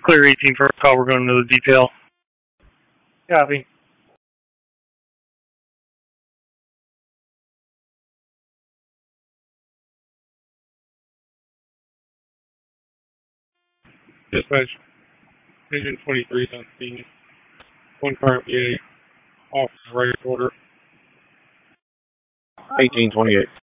Clear 18 for a call. We're going to the detail. Copy. Dispatch. Engine 23 is on scene. One car MPA. Off right order. 1828.